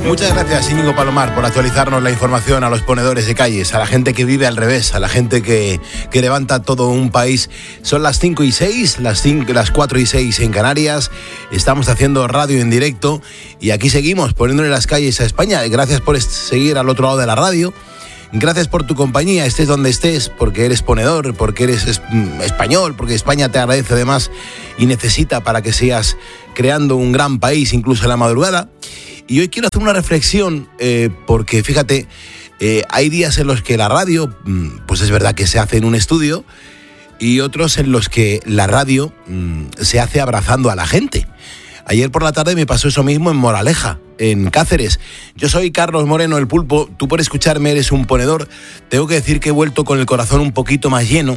Muchas gracias, Íñigo Palomar, por actualizarnos la información a los ponedores de calles, a la gente que vive al revés, a la gente que levanta todo un país. Son las 5:06, las 4:06 en Canarias. Estamos haciendo radio en directo y aquí seguimos poniéndole las calles a España. Gracias por seguir al otro lado de la radio. Gracias por tu compañía, estés donde estés, porque eres ponedor, porque eres español, porque España te agradece además y necesita para que sigas creando un gran país, incluso en la madrugada. Y hoy quiero hacer una reflexión, porque fíjate, hay días en los que la radio, pues es verdad que se hace en un estudio, y otros en los que la radio se hace abrazando a la gente. Ayer por la tarde me pasó eso mismo en Moraleja, en Cáceres. Yo soy Carlos Moreno, el Pulpo. Tú por escucharme eres un ponedor. Tengo que decir que he vuelto con el corazón un poquito más lleno.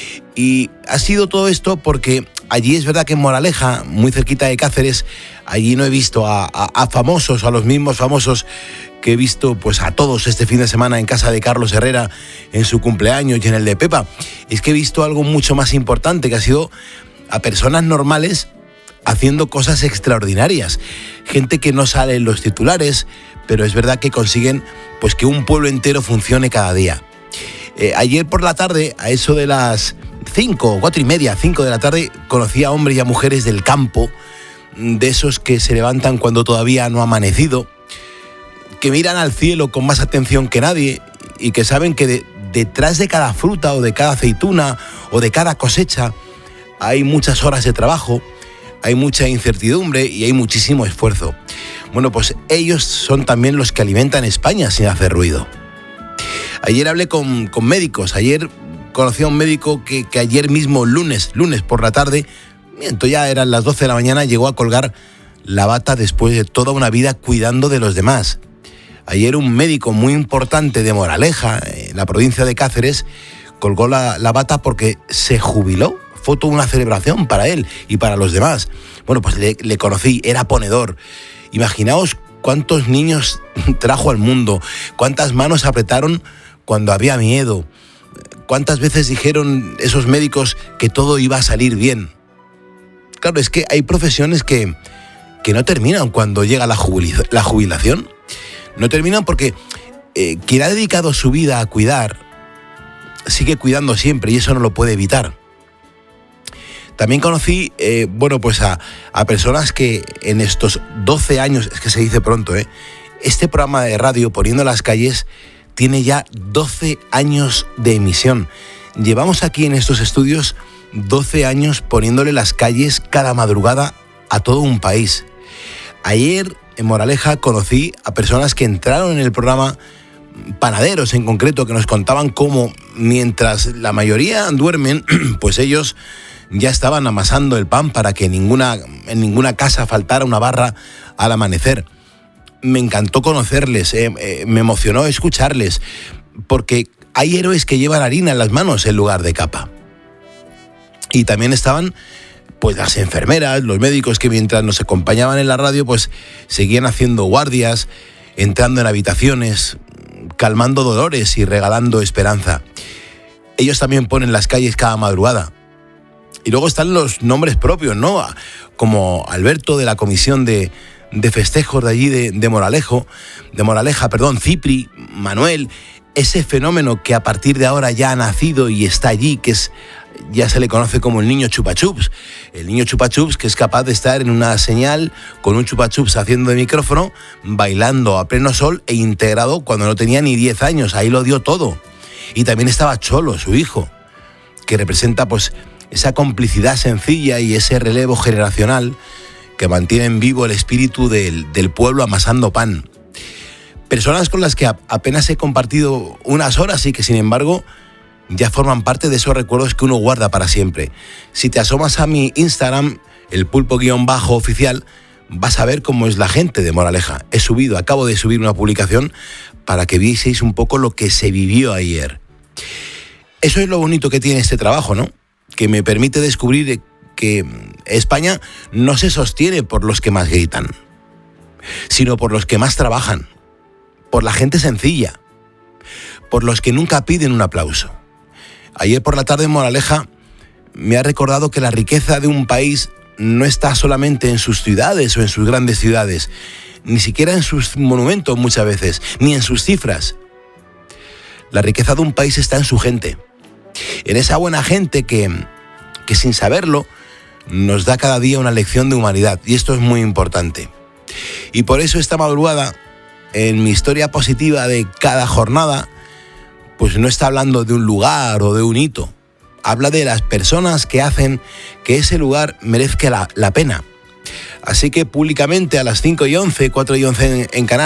Y ha sido todo esto porque allí es verdad que en Moraleja, muy cerquita de Cáceres, allí no he visto a famosos, a los mismos famosos que he visto pues a todos este fin de semana en casa de Carlos Herrera, en su cumpleaños y en el de Pepa. Es que he visto algo mucho más importante, que ha sido a personas normales haciendo cosas extraordinarias. Gente que no sale en los titulares, pero es verdad que consiguen pues que un pueblo entero funcione cada día. Ayer por la tarde, a eso de las 4:30, 5 de la tarde, conocí a hombres y a mujeres del campo, de esos que se levantan cuando todavía no ha amanecido, que miran al cielo con más atención que nadie y que saben que detrás de cada fruta o de cada aceituna o de cada cosecha hay muchas horas de trabajo, hay mucha incertidumbre y hay muchísimo esfuerzo. Bueno, pues ellos son también los que alimentan España sin hacer ruido. Ayer hablé con médicos. Ayer conocí a un médico que ayer mismo, lunes por la tarde, miento, ya eran las 12 de la mañana, llegó a colgar la bata después de toda una vida cuidando de los demás. Ayer un médico muy importante de Moraleja, en la provincia de Cáceres, colgó la bata porque se jubiló. Fue toda una celebración para él y para los demás. Bueno, pues le conocí, era ponedor. Imaginaos cuántos niños trajo al mundo, cuántas manos apretaron cuando había miedo, cuántas veces dijeron esos médicos que todo iba a salir bien. Claro, es que hay profesiones que no terminan cuando llega la jubilación. No terminan porque quien ha dedicado su vida a cuidar sigue cuidando siempre y eso no lo puede evitar. También conocí, pues a personas que en estos 12 años, es que se dice pronto, este programa de radio, Poniendo las Calles, tiene ya 12 años de emisión. Llevamos aquí en estos estudios 12 años poniéndole las calles cada madrugada a todo un país. Ayer en Moraleja conocí a personas que entraron en el programa, panaderos en concreto, que nos contaban cómo mientras la mayoría duermen, pues ellos ya estaban amasando el pan para que en ninguna casa faltara una barra al amanecer. Me encantó conocerles, me emocionó escucharles, porque hay héroes que llevan harina en las manos en lugar de capa. Y también estaban pues las enfermeras, los médicos que mientras nos acompañaban en la radio pues seguían haciendo guardias, entrando en habitaciones, calmando dolores y regalando esperanza. Ellos también ponen las calles cada madrugada. Y luego están los nombres propios, ¿no? Como Alberto de la comisión de festejos de allí de Moraleja, Cipri, Manuel, ese fenómeno que a partir de ahora ya ha nacido y está allí, que ya se le conoce como el niño chupachups. El niño chupachups que es capaz de estar en una señal con un chupachups haciendo de micrófono, bailando a pleno sol e integrado cuando no tenía ni 10 años, ahí lo dio todo. Y también estaba Cholo, su hijo, que representa pues esa complicidad sencilla y ese relevo generacional que mantienen vivo el espíritu del pueblo amasando pan. Personas con las que apenas he compartido unas horas y que sin embargo ya forman parte de esos recuerdos que uno guarda para siempre. Si te asomas a mi Instagram, el pulpo_oficial, vas a ver cómo es la gente de Moraleja. Acabo de subir una publicación para que vieseis un poco lo que se vivió ayer. Eso es lo bonito que tiene este trabajo, ¿no? Que me permite descubrir que España no se sostiene por los que más gritan, sino por los que más trabajan, por la gente sencilla, por los que nunca piden un aplauso. Ayer por la tarde en Moraleja me ha recordado que la riqueza de un país no está solamente en sus ciudades o en sus grandes ciudades. ni siquiera en sus monumentos muchas veces, ni en sus cifras. La riqueza de un país está en su gente, en esa buena gente que sin saberlo nos da cada día una lección de humanidad, y esto es muy importante. Y por eso esta madrugada, en mi historia positiva de cada jornada, pues no está hablando de un lugar o de un hito, habla de las personas que hacen que ese lugar merezca la pena. Así que públicamente a las 5:11, 4:11 en Canarias,